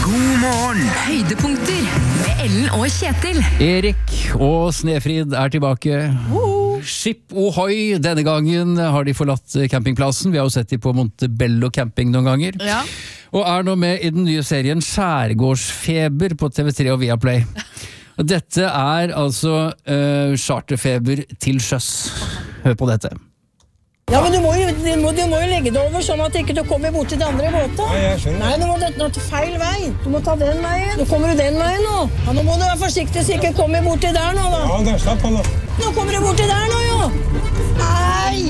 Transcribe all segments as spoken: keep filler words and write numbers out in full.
God morgen. Høydepunkter med Ellen og Kjetil. Erik og Snefrid er tilbake. Skip ohoi, denne gangen har de forlatt campingplassen. Vi har jo sett de på Montebello camping noen ganger. Ja. Og er nå med i den nye serien Skjærgårdsfeber på T V tre og Viaplay. Og dette er altså uh, charterfeber til sjøs. Hør på dette. Ja, men du må, jo, du, må, du må jo legge det over sånn at ikke du kommer bort til de andre båtene. Ja, jeg skjønner. Nei, du må ta til feil vei. Du må ta den veien. Nå kommer du den veien nå. Ja, nå må du være forsiktig så ikke kommer bort til der nå da. Ja, der slapp han da. Nå kommer du bort til der nå, jo. Nei!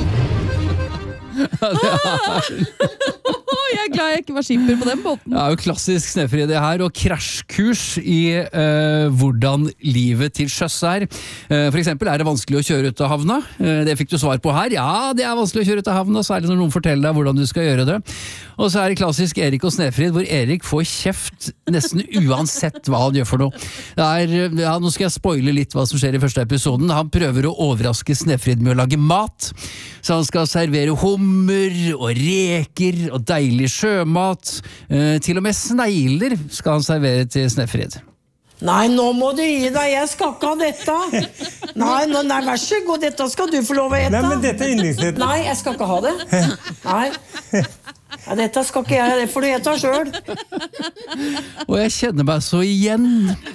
Jeg er glad jeg ikke var skipper på den båten. Det er jo klassisk Snefrid det her, og krasjkurs i eh, hvordan livet til sjøs er. Eh, for eksempel, er det vanskelig å kjøre ut av havna? Eh, det fikk du svar på her. Ja, det er vanskelig å kjøre ut av havna, særlig når noen forteller deg hvordan du skal gjøre det. Og så er det klassisk Erik og Snefrid, hvor Erik får kjeft nesten uansett hva han gjør for noe. Det er, ja, nå skal jeg spoile litt hva som skjer i første episoden. Han prøver å overraske Snefrid med å lage mat, så han skal servere hummer og reker og deilig sjømat. Eh, til og med snegler skal han servere til Snefrid. Nei, nå må du gi deg. Jeg skal ikke ha dette. Nei, nå, nei, vær så god. Dette skal du få lov å ete. Nei, men dette er yndlingsretten. Nei, jeg skal ikke ha det. Nei. Ja, dette skal ikke jeg. Det får du ete selv. Og jeg kjenner meg så igjen.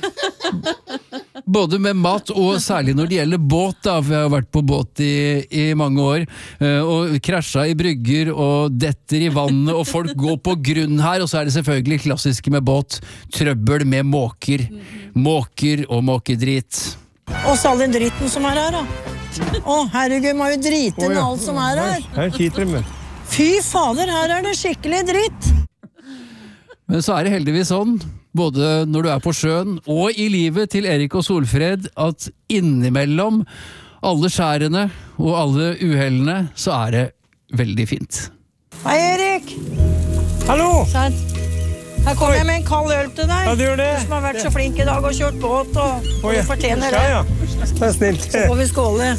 Både med mat og særlig når det gjelder båt da, for jeg har vært på båt i, i mange år, og krasja i brygger og detter i vannet, og folk går på grunn her, og så er det selvfølgelig klassiske med båt, trøbbel med måker, måker og måkedrit. Og så all den dritten som er her da. Å, herregud, må jo drite inn alt som er her. Her sitter det med. Fy fader, her er det skikkelig dritt. Men så er det heldigvis sånn, både når du er på sjøen og i livet til Erik og Solfred, at innimellom alle skjærene og alle uhellene, så er det veldig fint. Hei, Erik. Hallo! Her kommer jeg med en kald øl til deg. Ja, du gjør det. Du som har vært så flink i dag og kjørt båt, og, og Oi, du fortjener det. Ja, ja. Det er snilt. Så får vi skåle.